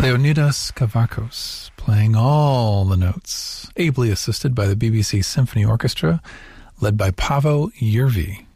Leonidas Kavakos, playing all the notes, ably assisted by the BBC Symphony Orchestra, led by Paavo Järvi.